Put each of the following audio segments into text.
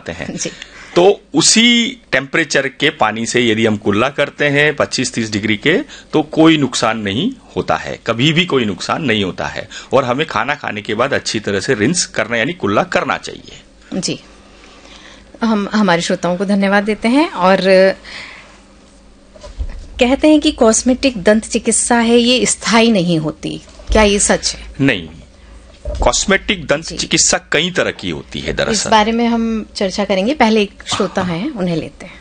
जाते हैं। तो उसी टेम्परेचर के पानी से यदि हम कुल्ला करते हैं 25-30 डिग्री के, तो कोई नुकसान नहीं होता है, कभी भी कोई नुकसान नहीं होता है। और हमें खाना खाने के बाद अच्छी तरह से रिंस करना यानी कुल्ला करना चाहिए। जी, हम हमारे श्रोताओं को धन्यवाद देते हैं। और कहते हैं कि कॉस्मेटिक दंत चिकित्सा है ये स्थायी नहीं होती, क्या ये सच है? नहीं, कॉस्मेटिक दंत चिकित्सा कई तरह की होती है। दरअसल इस बारे में हम चर्चा करेंगे, पहले एक श्रोता हैं उन्हें लेते हैं।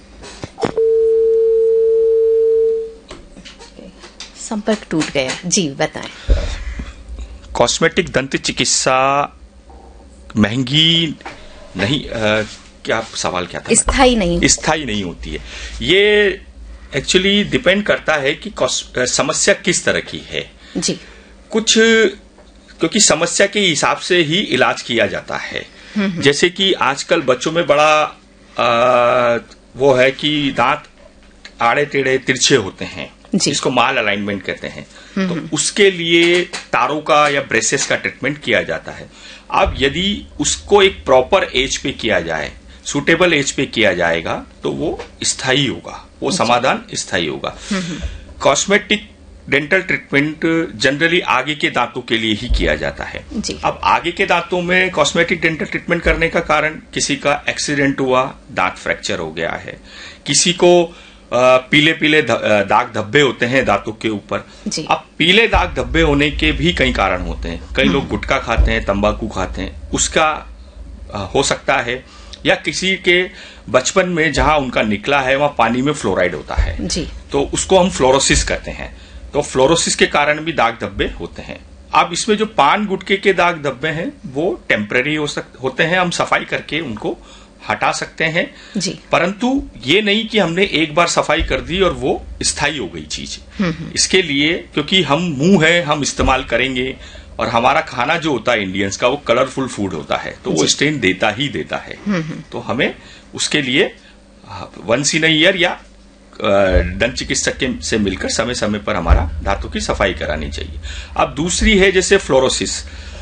संपर्क टूट गया, जी बताएं। कॉस्मेटिक दंत चिकित्सा महंगी नहीं, क्या सवाल क्या था? स्थायी नहीं होती है। ये एक्चुअली डिपेंड करता है कि समस्या किस तरह की है। जी, कुछ क्योंकि समस्या के हिसाब से ही इलाज किया जाता है। जैसे कि आजकल बच्चों में बड़ा वो है कि दांत आड़े टेढ़े तिरछे होते हैं, जिसको माल अलाइनमेंट कहते हैं। तो उसके लिए तारों का या ब्रेसेस का ट्रीटमेंट किया जाता है। अब यदि उसको एक प्रॉपर एज पे किया जाए, सुटेबल एज पे किया जाएगा, तो वो स्थायी होगा, वो समाधान स्थायी होगा। कॉस्मेटिक डेंटल ट्रीटमेंट जनरली आगे के दांतों के लिए ही किया जाता है। अब आगे के दांतों में कॉस्मेटिक डेंटल ट्रीटमेंट करने का कारण किसी का एक्सीडेंट हुआ, दांत फ्रैक्चर हो गया है, किसी को पीले पीले दाग धब्बे होते हैं दांतों के ऊपर। अब पीले दाग धब्बे होने के भी कई कारण होते हैं। कई लोग गुटखा खाते हैं, तंबाकू खाते हैं, उसका हो सकता है, या किसी के बचपन में जहां उनका निकला है वहां पानी में फ्लोराइड होता है, तो उसको हम फ्लोरोसिस कहते हैं। तो फ्लोरोसिस के कारण भी दाग धब्बे होते हैं। अब इसमें जो पान गुटके के दाग धब्बे हैं वो टेम्पररी होते हैं, हम सफाई करके उनको हटा सकते हैं। परंतु ये नहीं कि हमने एक बार सफाई कर दी और वो स्थायी हो गई चीज। इसके लिए क्योंकि हम मुंह है, हम इस्तेमाल करेंगे, और हमारा खाना जो होता है इंडियंस का, वो कलरफुल फूड होता है, तो वो स्टेन देता ही देता है। तो हमें उसके लिए वंस इन अ ईयर या दंत चिकित्सक से मिलकर समय समय पर हमारा दांतों की सफाई करानी चाहिए। अब दूसरी है जैसे फ्लोरोसिस।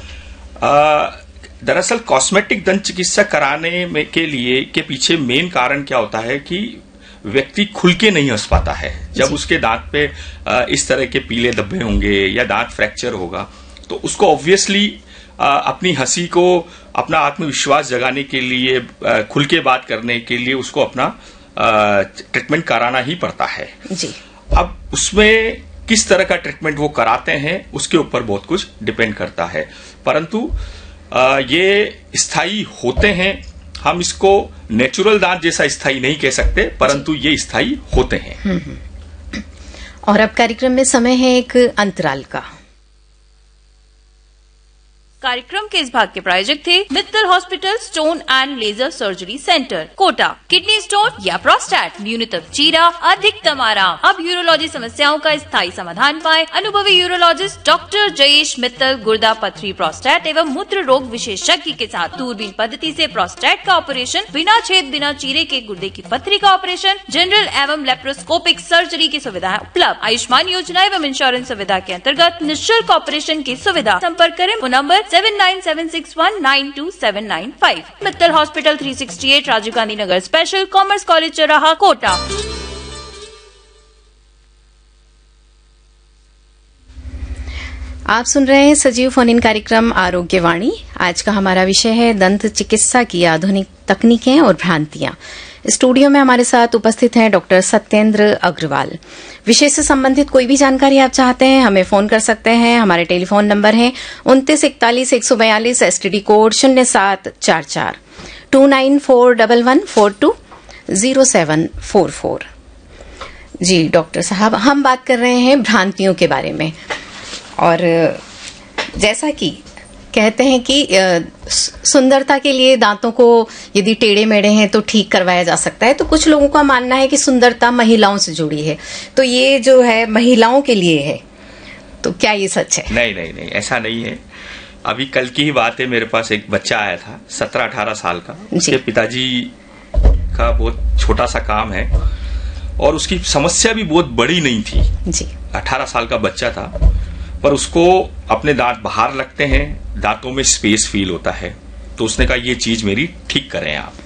दरअसल कॉस्मेटिक दंत चिकित्सा कराने में के पीछे मेन कारण क्या होता है कि व्यक्ति खुल के नहीं हंस पाता है। जब उसके दांत पे इस तरह के पीले धब्बे होंगे या दांत फ्रैक्चर होगा, तो उसको ऑब्वियसली अपनी हंसी को, अपना आत्मविश्वास जगाने के लिए, खुल के बात करने के लिए उसको अपना ट्रीटमेंट कराना ही पड़ता है। अब उसमें किस तरह का ट्रीटमेंट वो कराते हैं उसके ऊपर बहुत कुछ डिपेंड करता है। परंतु ये स्थायी होते हैं। हम इसको नेचुरल दांत जैसा स्थायी नहीं कह सकते, परंतु ये स्थायी होते हैं। और अब कार्यक्रम में समय है एक अंतराल का। कार्यक्रम के इस भाग के प्रायोजक थे Mittal hospital stone and laser surgery centre, Kota. Kidney stone या प्रोस्टेट, न्यूनतम चीरा, अधिकतम आराम। अब यूरोलॉजी समस्याओं का स्थायी समाधान पाए अनुभवी यूरोलॉजिस्ट डॉक्टर जयेश मित्तल, गुर्दा, पथरी, प्रोस्टेट एवं मूत्र रोग विशेषज्ञ के साथ दूरबीन पद्धति से प्रोस्टेट का ऑपरेशन, बिना छेद बिना चीरे के गुर्दे की पथरी का ऑपरेशन, जनरल एवं लेप्रोस्कोपिक सर्जरी की सुविधाएं उपलब्ध। आयुष्मान योजना एवं इंश्योरेंस सुविधा के अंतर्गत निःशुल्क ऑपरेशन की सुविधा। संपर्क करें number 7976192795। Mittal hospital 368 Rajiv Gandhi Nagar special, commerce college चौराहा, कोटा। आप सुन रहे हैं सजीव फोन इन कार्यक्रम आरोग्यवाणी। आज का हमारा विषय है दंत चिकित्सा की आधुनिक तकनीकें और भ्रांतियां। स्टूडियो में हमारे साथ उपस्थित हैं डॉक्टर सत्येंद्र अग्रवाल। विषय से संबंधित कोई भी जानकारी आप चाहते हैं हमें फोन कर सकते हैं। हमारे टेलीफोन नंबर है 2941-142, एसटीडी कोड 0744, 294114207444। जी डॉक्टर साहब, हम बात कर रहे हैं भ्रांतियों के बारे में, और जैसा कि कहते हैं कि सुंदरता के लिए दांतों को यदि टेढ़े मेढ़े हैं तो ठीक करवाया जा सकता है, तो कुछ लोगों का मानना है कि सुंदरता महिलाओं से जुड़ी है, तो ये जो है महिलाओं के लिए है, तो क्या ये सच है? नहीं, ऐसा नहीं है। अभी कल की ही बात है, मेरे पास एक बच्चा आया था 17-18 साल का। उसके पिताजी का बहुत छोटा सा काम है और उसकी समस्या भी बहुत बड़ी नहीं थी जी। 18 साल का बच्चा था, पर उसको अपने दांत बाहर लगते हैं, दांतों में स्पेस फील होता है, तो उसने कहा ये चीज मेरी ठीक करें आप।